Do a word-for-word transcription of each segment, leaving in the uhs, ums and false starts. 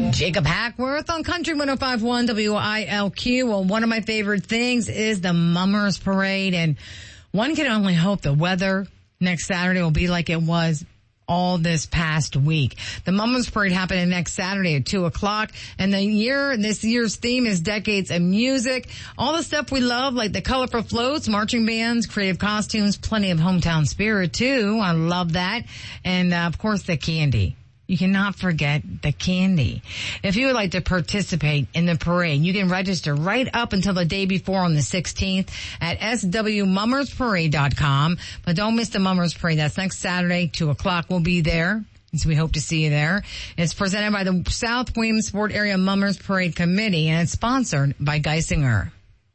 Jacob Hackworth on Country one oh five point one W I L Q. Well, one of my favorite things is the Mummers Parade, and one can only hope the weather next Saturday will be like it was all this past week. The Mummers Parade happening next Saturday at two o'clock, and the year, this year's theme is Decades of Music. All the stuff we love, like the colorful floats, marching bands, creative costumes, plenty of hometown spirit too. I love that. And uh, of course the candy. You cannot forget the candy. If you would like to participate in the parade, you can register right up until the day before on the sixteenth at s w mummers parade dot com. But don't miss the Mummers Parade. That's next Saturday, two o'clock. We'll be there. So we hope to see you there. It's presented by the South Williamsport Area Mummers Parade Committee, and it's sponsored by Geisinger.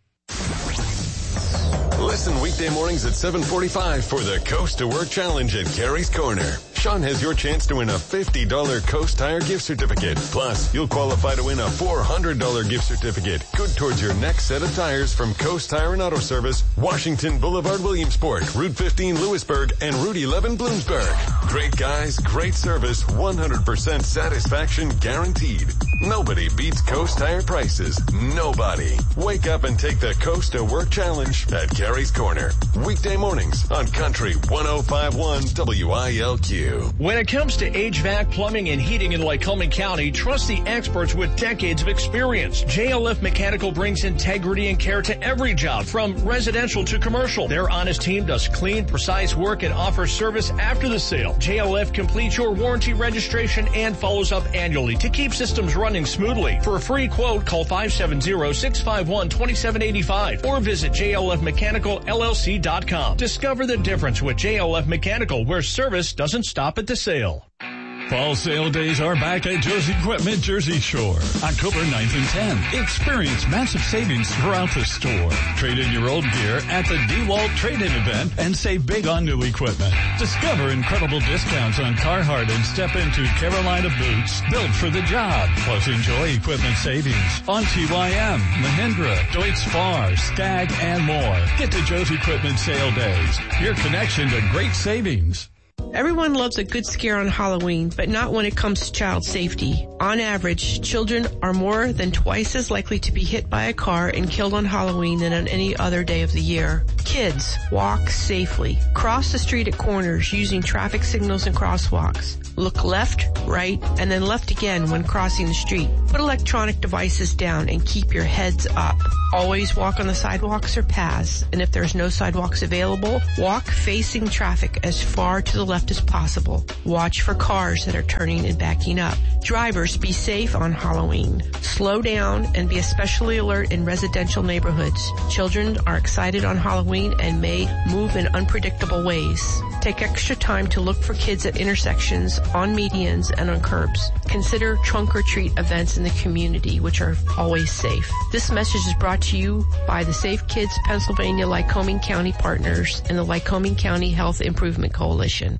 Listen weekday mornings at seven forty-five for the Coast to Work Challenge at Gary's Corner. Sean has your chance to win a fifty dollars Coast Tire gift certificate. Plus, you'll qualify to win a four hundred dollars gift certificate, good towards your next set of tires from Coast Tire and Auto Service, Washington Boulevard, Williamsport, Route fifteen, Lewisburg, and Route eleven, Bloomsburg. Great guys, great service, one hundred percent satisfaction guaranteed. Nobody beats Coast Tire prices. Nobody. Wake up and take the Coast to Work Challenge at Gary's Corner. Weekday mornings on Country one oh five point one W I L Q. When it comes to H V A C, plumbing, and heating in Lycoming County, trust the experts with decades of experience. J L F Mechanical brings integrity and care to every job, from residential to commercial. Their honest team does clean, precise work and offers service after the sale. J L F completes your warranty registration and follows up annually to keep systems running smoothly. For a free quote, call five seven zero, six five one, two seven eight five or visit J L F mechanical L L C dot com. Discover the difference with J L F Mechanical, where service doesn't stop at the sale. Fall sale days are back at Joe's Equipment Jersey Shore, October ninth and tenth. Experience massive savings throughout the store. Trade in your old gear at the DeWalt Trade-In event and save big on new equipment. Discover incredible discounts on Carhartt and step into Carolina boots built for the job. Plus enjoy equipment savings on T Y M, Mahindra, Deutz Fahr, Skag, and more. Get to Joe's Equipment Sale Days, your connection to great savings. Everyone loves a good scare on Halloween, but not when it comes to child safety. On average, children are more than twice as likely to be hit by a car and killed on Halloween than on any other day of the year. Kids, walk safely. Cross the street at corners using traffic signals and crosswalks. Look left, right, and then left again when crossing the street. Put electronic devices down and keep your heads up. Always walk on the sidewalks or paths, and if there's no sidewalks available, walk facing traffic as far to the left as possible. Watch for cars that are turning and backing up. Drivers, be safe on Halloween. Slow down and be especially alert in residential neighborhoods. Children are excited on Halloween and may move in unpredictable ways. Take extra time to look for kids at intersections, on medians, and on curbs. Consider trunk or treat events in the community, which are always safe. This message is brought to you by the Safe Kids Pennsylvania Lycoming County Partners and the Lycoming County Health Improvement Coalition.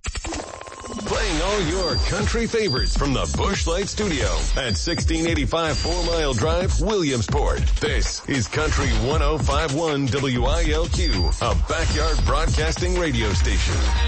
Playing all your country favorites from the Busch Light Studio at sixteen eighty-five Four Mile Drive, Williamsport. This is Country one oh five point one W I L Q, a backyard broadcasting radio station.